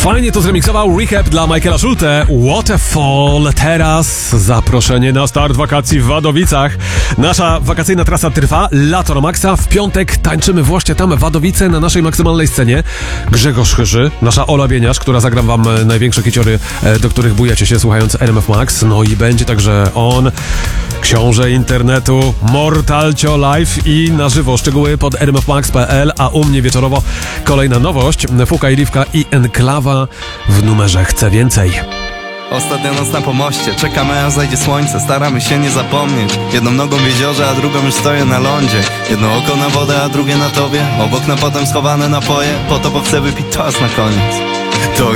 Fajnie to zremiksował Rehab dla Michaela Schulte. Waterfall. Teraz zaproszenie na start wakacji w Wadowicach. Nasza wakacyjna trasa trwa. Lato na maksa. W piątek tańczymy właśnie tam Wadowice na naszej maksymalnej scenie. Grzegorz Chyży, nasza Ola Bieniasz, która zagram wam największe hiciory, do których bujecie się słuchając RMF Max. No i będzie także on, książę internetu, Mortalcio Live i na żywo. Szczegóły pod rmfmax.pl, a u mnie wieczorowo kolejna nowość. Fuka i Liwka i Enklawa w numerze Chcę Więcej. Ostatnia noc na pomoście, czekamy aż zajdzie słońce. Staramy się nie zapomnieć. Jedną nogą w jeziorze, a drugą już stoję na lądzie. Jedno oko na wodę, a drugie na tobie. Obok na potem schowane napoje. Po to, bo chcę wypić czas na koniec. To